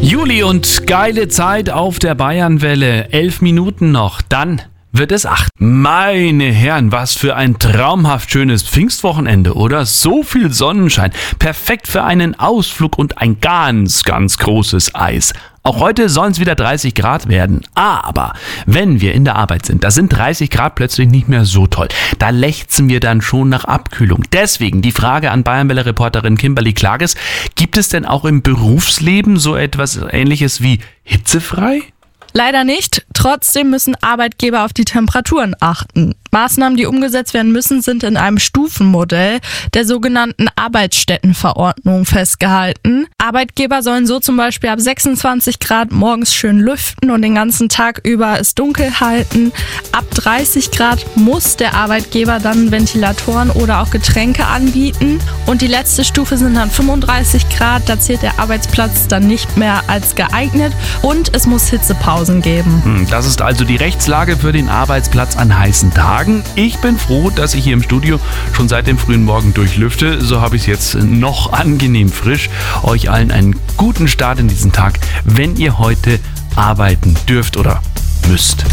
Juli und geile Zeit auf der Bayernwelle. 11 Minuten noch, dann wird es 8. Meine Herren, was für ein traumhaft schönes Pfingstwochenende, oder? So viel Sonnenschein. Perfekt für einen Ausflug und ein ganz, ganz großes Eis. Auch heute sollen es wieder 30 Grad werden. Aber wenn wir in der Arbeit sind, da sind 30 Grad plötzlich nicht mehr so toll. Da lechzen wir dann schon nach Abkühlung. Deswegen die Frage an Bayernwelle-Reporterin Kimberly Klages. Gibt es denn auch im Berufsleben so etwas Ähnliches wie hitzefrei? Leider nicht. Trotzdem müssen Arbeitgeber auf die Temperaturen achten. Maßnahmen, die umgesetzt werden müssen, sind in einem Stufenmodell der sogenannten Arbeitsstättenverordnung festgehalten. Arbeitgeber sollen so zum Beispiel ab 26 Grad morgens schön lüften und den ganzen Tag über es dunkel halten. Ab 30 Grad muss der Arbeitgeber dann Ventilatoren oder auch Getränke anbieten. Und die letzte Stufe sind dann 35 Grad. Da zählt der Arbeitsplatz dann nicht mehr als geeignet. Und es muss Hitzepausen geben. Das ist also die Rechtslage für den Arbeitsplatz an heißen Tagen. Ich bin froh, dass ich hier im Studio schon seit dem frühen Morgen durchlüfte. So habe ich es jetzt noch angenehm frisch. Euch allen einen guten Start in diesen Tag, wenn ihr heute arbeiten dürft oder müsst.